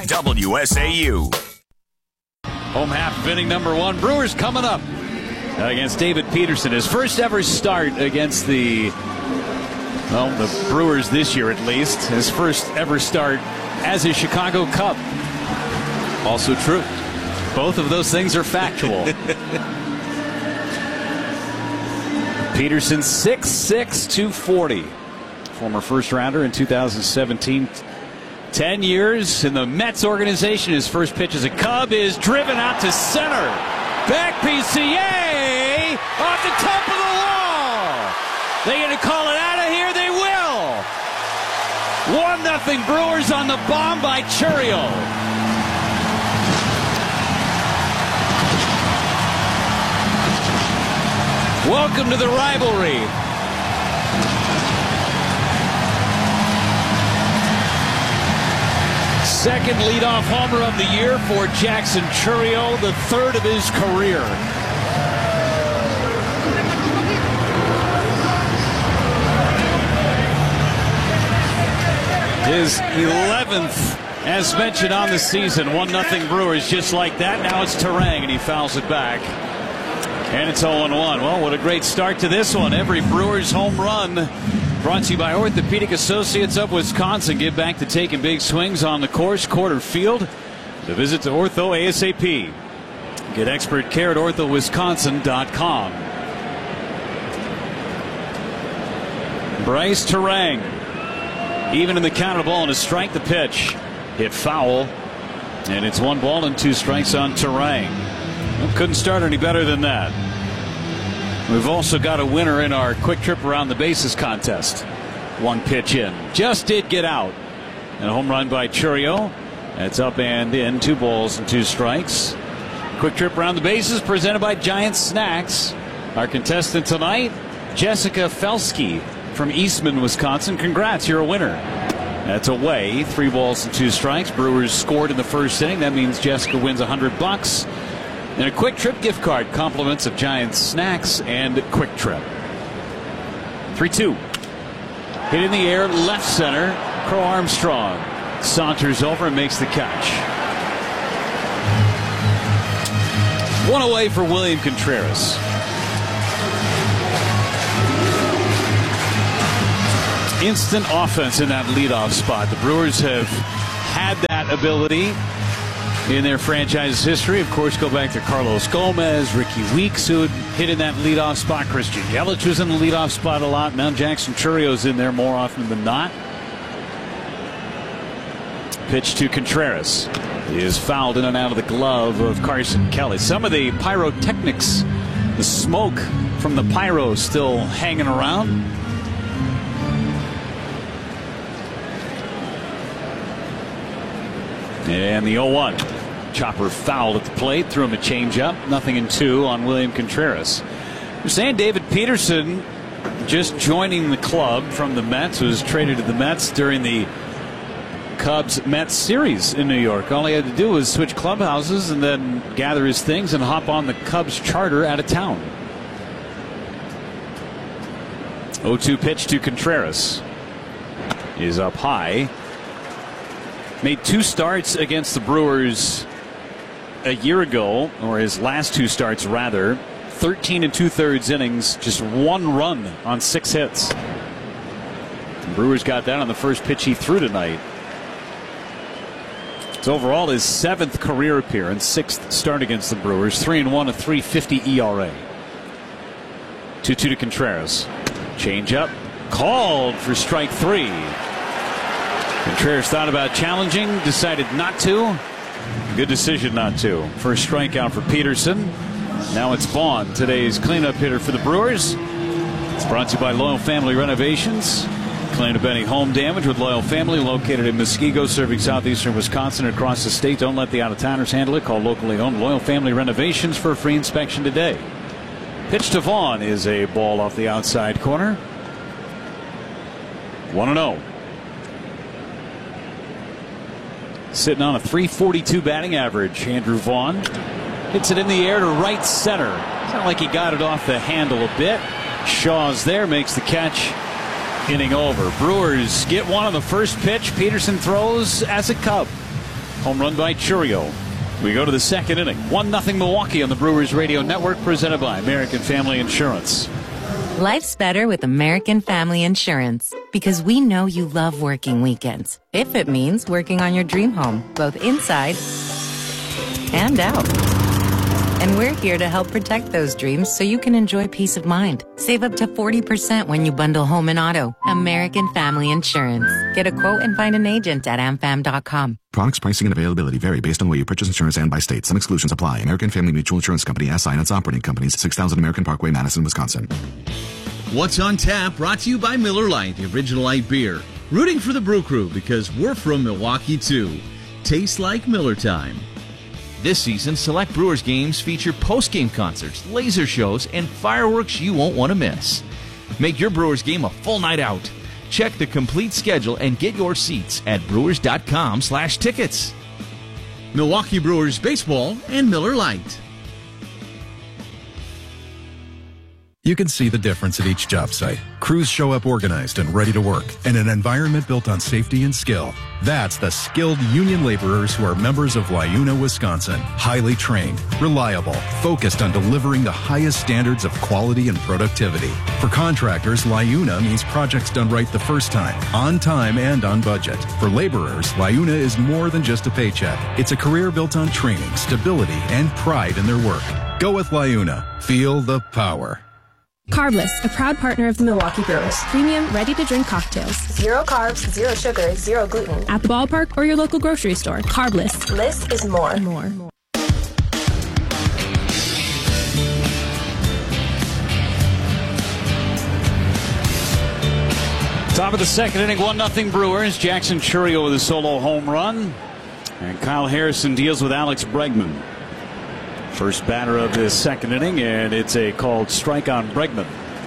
WSAU. Home half of inning number one. Brewers coming up against David Peterson. His first ever start against the Brewers this year at least. His first ever start as a Chicago Cub. Also true. Both of those things are factual. Peterson 6'6", 240. Former first rounder in 2017. 10 years in the Mets organization. His first pitch as a Cub is driven out to center. Back PCA off the top of the wall. They going to call it out of here? They will. 1-0 Brewers on the bomb by Chourio. Welcome to the rivalry. Second leadoff homer of the year for Jackson Chourio, the third of his career. His 11th, as mentioned, on the season. 1-0 Brewers, just like that. Now it's Turang, and he fouls it back. And it's 0-1. Well, what a great start to this one. Every Brewers home run brought to you by Orthopedic Associates of Wisconsin. Get back to taking big swings on the course, quarter field. The visit to Ortho ASAP. Get expert care at orthowisconsin.com. Bryce Turang, even in the count of the ball, and a strike the pitch. Hit foul. And it's 1 ball and 2 strikes on Turang. Well, couldn't start any better than that. We've also got a winner in our quick trip around the bases contest. 1 pitch in. Just did get out. And a home run by Chourio. That's up and in. 2 balls and 2 strikes. Quick trip around the bases presented by Giant Snacks. Our contestant tonight, Jessica Felsky from Eastman, Wisconsin. Congrats, you're a winner. That's away. 3 balls and 2 strikes. Brewers scored in the first inning. That means Jessica wins $100. And a Quick Trip gift card, compliments of Giant Snacks and Quick Trip. 3-2. Hit in the air, left center. Crow Armstrong saunters over and makes the catch. 1 away for William Contreras. Instant offense in that leadoff spot. The Brewers have had that ability in their franchise history. Of course, go back to Carlos Gomez, Ricky Weeks, who had hit in that leadoff spot. Christian Yelich was in the leadoff spot a lot. Now Jackson Chourio's in there more often than not. Pitch to Contreras. He is fouled in and out of the glove of Carson Kelly. Some of the pyrotechnics, the smoke from the pyro still hanging around. And the 0-1. Chopper fouled at the plate, threw him a changeup. 0-2 on William Contreras. We're saying David Peterson just joining the club from the Mets, was traded to the Mets during the Cubs-Mets series in New York. All he had to do was switch clubhouses and then gather his things and hop on the Cubs charter out of town. 0-2 pitch to Contreras is up high. Made 2 starts against the Brewers a year ago, or his last 2 starts rather. 13 2/3 innings, just 1 run on 6 hits. The Brewers got that on the first pitch he threw tonight. It's overall his 7th career appearance, 6th start against the Brewers. 3-1, a 3.50 ERA. 2-2 to Contreras. Changeup called for strike 3. Contreras thought about challenging, decided not to. Good decision not to. First strikeout for Peterson. Now it's Vaughn, today's cleanup hitter for the Brewers. It's brought to you by Loyal Family Renovations. Claim to any home damage with Loyal Family, located in Muskego, serving southeastern Wisconsin and across the state. Don't let the out-of-towners handle it. Call locally owned Loyal Family Renovations for a free inspection today. Pitch to Vaughn is a ball off the outside corner. 1-0. Sitting on a .342 batting average, Andrew Vaughn. Hits it in the air to right center. It's not like he got it off the handle a bit. Shaw's there, makes the catch. Inning over. Brewers get one on the first pitch. Peterson throws as a Cub. Home run by Chourio. We go to the second inning. 1-0 Milwaukee on the Brewers Radio Network, presented by American Family Insurance. Life's better with American Family Insurance because we know you love working weekends. If it means working on your dream home, both inside and out. And we're here to help protect those dreams so you can enjoy peace of mind. Save up to 40% when you bundle home and auto. American Family Insurance. Get a quote and find an agent at amfam.com. Products, pricing, and availability vary based on where you purchase insurance and by state. Some exclusions apply. American Family Mutual Insurance Company, SI, and its operating companies, 6000 American Parkway, Madison, Wisconsin. What's on Tap, brought to you by Miller Lite, the original light beer. Rooting for the Brew Crew because we're from Milwaukee, too. Tastes like Miller time. This season, select Brewers games feature post-game concerts, laser shows, and fireworks you won't want to miss. Make your Brewers game a full night out. Check the complete schedule and get your seats at brewers.com/tickets. Milwaukee Brewers Baseball and Miller Lite. You can see the difference at each job site. Crews show up organized and ready to work in an environment built on safety and skill. That's the skilled union laborers who are members of LIUNA, Wisconsin. Highly trained, reliable, focused on delivering the highest standards of quality and productivity. For contractors, LIUNA means projects done right the first time, on time and on budget. For laborers, LIUNA is more than just a paycheck. It's a career built on training, stability, and pride in their work. Go with LIUNA. Feel the power. Carbless, a proud partner of the Milwaukee Brewers. Premium, ready-to-drink cocktails. 0 carbs, 0 sugar, 0 gluten. At the ballpark or your local grocery store. Carbless. Less is more. Top of the second inning, 1-0 Brewers. Jackson Chourio with a solo home run. And Kyle Harrison deals with Alex Bregman. First batter of this second inning, and it's a called strike on Bregman.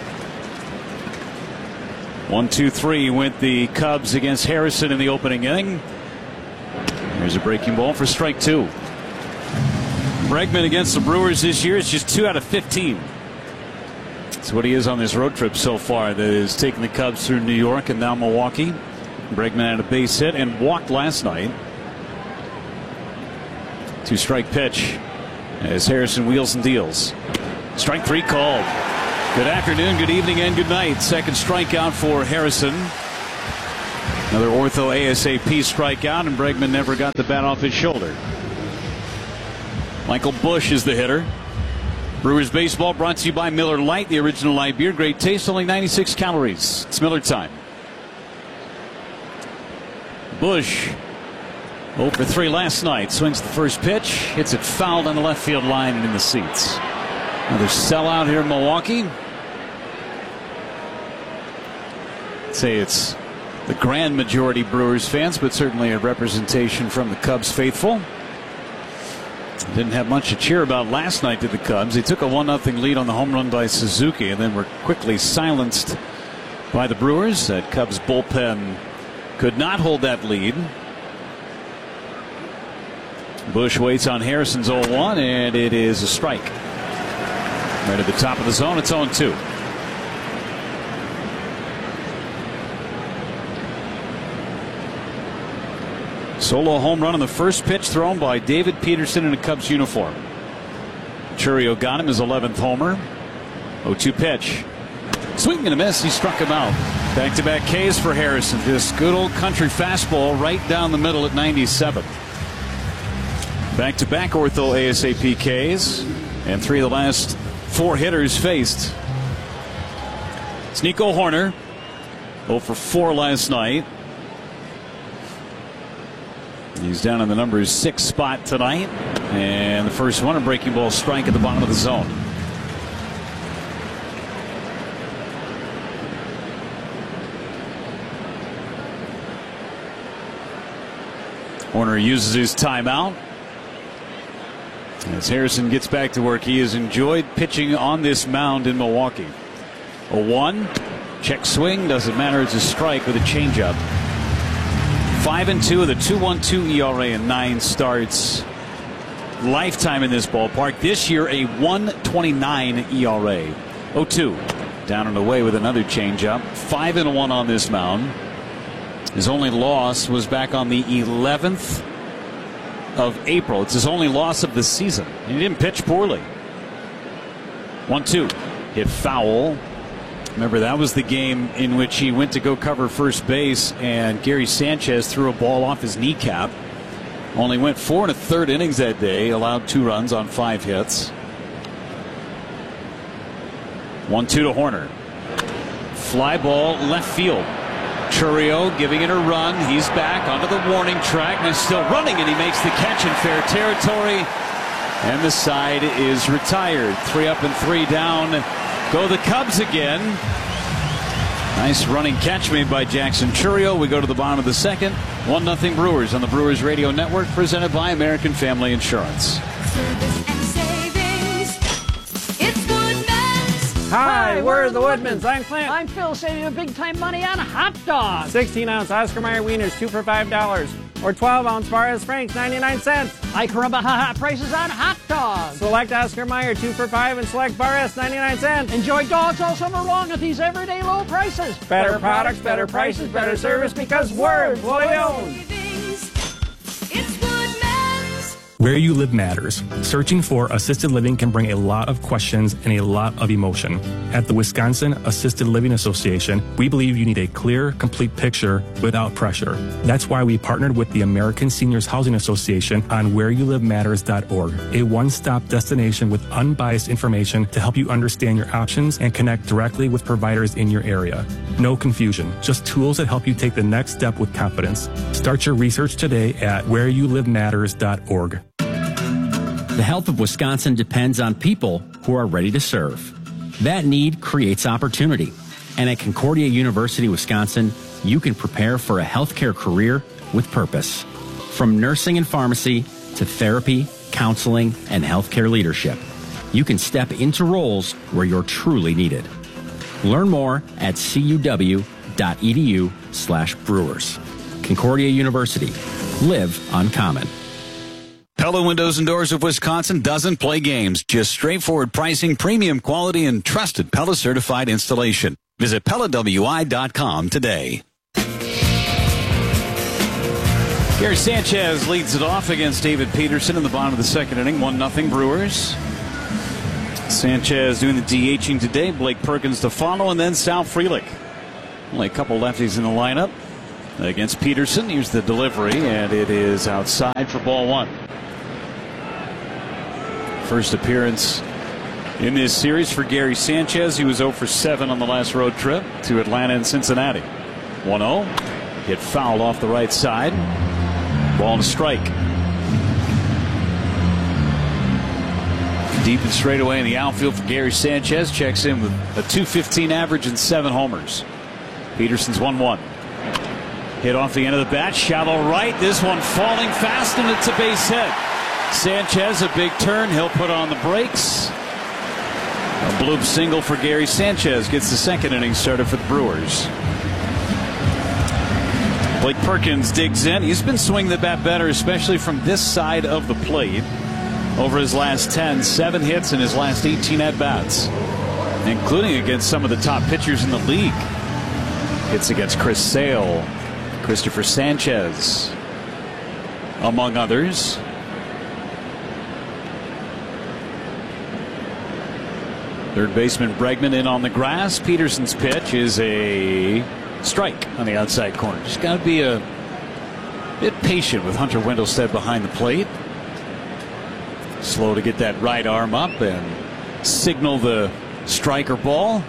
1-2-3 went the Cubs against Harrison in the opening inning. Here's a breaking ball for strike two. Bregman against the Brewers this year is just 2 out of 15. That's what he is on this road trip so far. That is taking the Cubs through New York and now Milwaukee. Bregman had a base hit and walked last night. 2-strike pitch as Harrison wheels and deals. Strike three called. Good afternoon, good evening, and good night. Second strikeout for Harrison. Another ortho ASAP strikeout, and Bregman never got the bat off his shoulder. Michael Busch is the hitter. Brewers baseball brought to you by Miller Lite, the original light beer. Great taste, only 96 calories. It's Miller time. Busch 0 for 3 last night. Swings the first pitch, hits it fouled on the left field line and in the seats. Another sellout here in Milwaukee. I'd say it's the grand majority Brewers fans, but certainly a representation from the Cubs faithful. Didn't have much to cheer about last night to the Cubs. They took a 1-0 lead on the home run by Suzuki and then were quickly silenced by the Brewers. That Cubs bullpen could not hold that lead. Busch waits on Harrison's 0-1, and it is a strike. Right at the top of the zone, it's 0-2. Solo home run on the first pitch thrown by David Peterson in a Cubs uniform. Chourio got him his 11th homer. 0-2 pitch. Swing and a miss. He struck him out. Back-to-back Ks for Harrison. This good old country fastball right down the middle at 97. Back-to-back ortho ASAP Ks, and 3 of the last 4 hitters faced. It's Nico Hoerner, 0 for 4 last night. He's down in the number 6 spot tonight, and the first one, a breaking ball strike at the bottom of the zone. Hoerner uses his timeout. As Harrison gets back to work, he has enjoyed pitching on this mound in Milwaukee. 0-1, check swing, doesn't matter, it's a strike with a changeup. 5-2 with a 2.12 ERA and 9 starts. Lifetime in this ballpark. This year a 1.29 ERA. 0-2, down and away with another changeup. 5-1 on this mound. His only loss was back on the 11th of April. It's his only loss of the season. He didn't pitch poorly. 1-2. Hit foul. Remember, that was the game in which he went to go cover first base, and Gary Sanchez threw a ball off his kneecap. Only went 4 1/3 innings that day, allowed 2 runs on 5 hits. 1-2 to Horner. Fly ball left field. Chourio giving it a run. He's back onto the warning track and is still running, and he makes the catch in fair territory. And the side is retired. 3 up and 3 down. Go the Cubs again. Nice running catch made by Jackson Chourio. We go to the bottom of the second. 1-0 Brewers on the Brewers Radio Network, presented by American Family Insurance. Hi, we're the Woodmans. I'm Clint. I'm Phil, saving you big time money on hot dogs. 16-ounce Oscar Mayer wieners, 2 for $5. Or 12-ounce Barres Franks, 99 cents. Hi, Caramba, prices on hot dogs. Select Oscar Mayer, 2 for $5, and select Barres, 99 cents. Enjoy dogs all summer long at these everyday low prices. Better products, better prices, better service, because we're employee owned. Where you live matters. Searching for assisted living can bring a lot of questions and a lot of emotion. At the Wisconsin Assisted Living Association, we believe you need a clear, complete picture without pressure. That's why we partnered with the American Seniors Housing Association on whereyoulivematters.org, a one-stop destination with unbiased information to help you understand your options and connect directly with providers in your area. No confusion, just tools that help you take the next step with confidence. Start your research today at whereyoulivematters.org. The health of Wisconsin depends on people who are ready to serve. That need creates opportunity. And at Concordia University, Wisconsin, you can prepare for a healthcare career with purpose. From nursing and pharmacy to therapy, counseling, and healthcare leadership, you can step into roles where you're truly needed. Learn more at cuw.edu/brewers. Concordia University. Live uncommon. Pella Windows and Doors of Wisconsin doesn't play games, just straightforward pricing, premium quality, and trusted Pella certified installation. Visit PellaWI.com today. Gary Sanchez leads it off against David Peterson in the bottom of the second inning. 1-0 Brewers. Sanchez doing the DHing today. Blake Perkins to follow, and then Sal Frelick. Only a couple lefties in the lineup against Peterson. Here's the delivery, and it is outside for ball 1. First appearance in this series for Gary Sanchez. He was 0 for 7 on the last road trip to Atlanta and Cincinnati. 1-0. Hit fouled off the right side. Ball and a strike. Deep and straight away in the outfield for Gary Sanchez. Checks in with a .215 average and 7 homers. Peterson's 1-1. Hit off the end of the bat. Shallow right. This one falling fast, and it's a base hit. Sanchez, a big turn. He'll put on the brakes. A bloop single for Gary Sanchez gets the second inning started for the Brewers. Blake Perkins digs in. He's been swinging the bat better, especially from this side of the plate. Over his last 10, 7 hits in his last 18 at-bats, including against some of the top pitchers in the league. Hits against Chris Sale, Christopher Sanchez, among others. Third baseman Bregman in on the grass. Peterson's pitch is a strike on the outside corner. Just got to be a bit patient with Hunter Wendelstedt behind the plate. Slow to get that right arm up and signal the striker ball.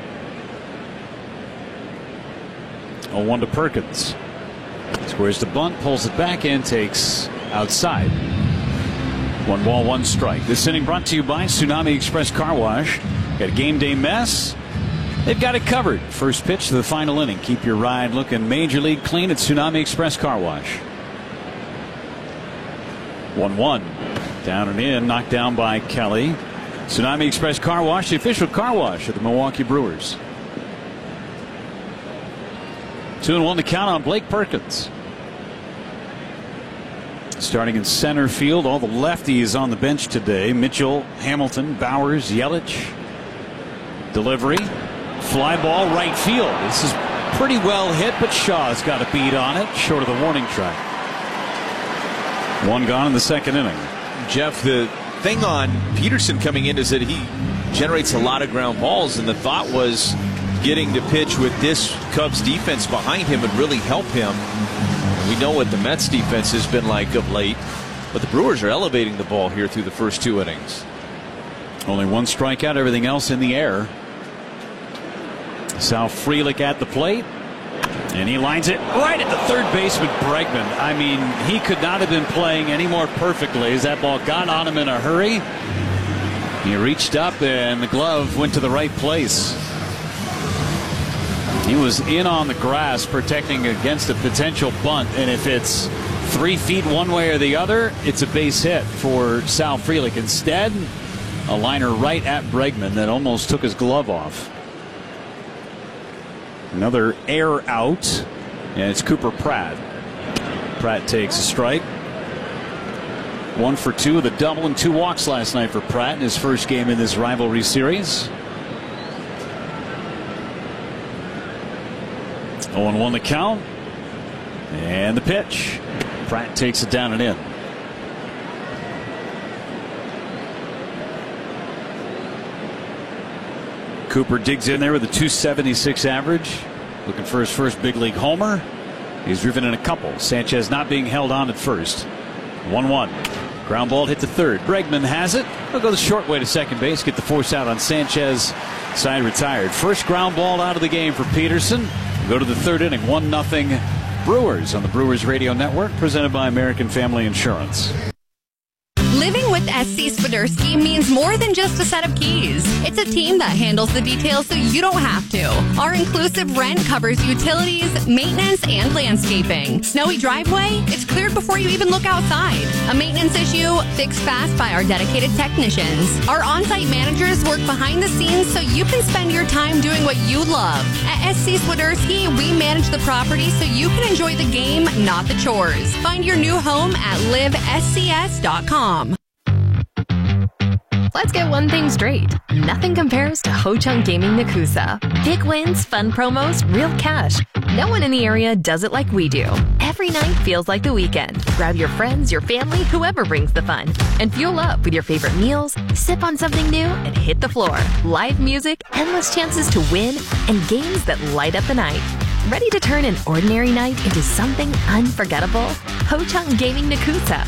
0-1 to Perkins. Squares the bunt, pulls it back in, takes outside. 1 ball, 1 strike. This inning brought to you by Tsunami Express Car Wash. Got a game day mess? They've got it covered. First pitch to the final inning. Keep your ride looking major league clean at Tsunami Express Car Wash. 1-1. Down and in, knocked down by Kelly. Tsunami Express Car Wash, the official car wash of the Milwaukee Brewers. 2-1 to count on Blake Perkins. Starting in center field, all the lefties on the bench today. Mitchell, Hamilton, Bowers, Yelich. Delivery. Fly ball right field. This is pretty well hit, but Shaw's got a beat on it, short of the warning track. One gone in the second inning. Jeff, the thing on Peterson coming in is that he generates a lot of ground balls, and the thought was getting to pitch with this Cubs defense behind him would really help him. We know what the Mets defense has been like of late, but the Brewers are elevating the ball here through the first 2 innings. Only 1 strikeout, everything else in the air. Sal Frelick at the plate, and he lines it right at the third baseman, Bregman. I mean, he could not have been playing any more perfectly as that ball got on him in a hurry. He reached up, and the glove went to the right place. He was in on the grass protecting against a potential bunt, and if it's 3 feet one way or the other, it's a base hit for Sal Frelick. Instead, a liner right at Bregman that almost took his glove off. Another air out, and it's Cooper Pratt. Pratt takes a strike. 1 for 2 with a double and 2 walks last night for Pratt in his first game in this rivalry series. 0-1 the count, and the pitch. Pratt takes it down and in. Cooper digs in there with a .276 average, looking for his first big league homer. He's driven in a couple. Sanchez not being held on at first. 1-1. Ground ball hit to third. Bregman has it. He'll go the short way to second base, get the force out on Sanchez. Side retired. First ground ball out of the game for Peterson. We'll go to the third inning. 1-0 Brewers on the Brewers Radio Network, presented by American Family Insurance. Living with SC Swiderski means more than just a set of keys. It's a team that handles the details so you don't have to. Our inclusive rent covers utilities, maintenance, and landscaping. Snowy driveway? It's cleared before you even look outside. A maintenance issue? Fixed fast by our dedicated technicians. Our on-site managers work behind the scenes so you can spend your time doing what you love. At SC Swiderski, we manage the property so you can enjoy the game, not the chores. Find your new home at livescs.com. Let's get one thing straight. Nothing compares to Ho Chunk Gaming Nakusa. Big wins, fun promos, real cash. No one in the area does it like we do. Every night feels like the weekend. Grab your friends, your family, whoever brings the fun. And fuel up with your favorite meals, sip on something new, and hit the floor. Live music, endless chances to win, and games that light up the night. Ready to turn an ordinary night into something unforgettable? Ho Chunk Gaming Nakusa.